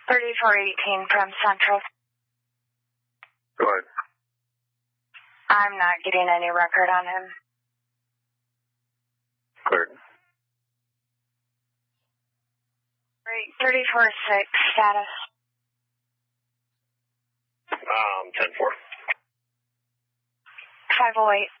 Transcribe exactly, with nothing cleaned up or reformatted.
thirty-four eighteen from Central. Go ahead. I'm not getting any record on him. Cleared. Great. thirty-four six, status. Um, ten four. five oh eight.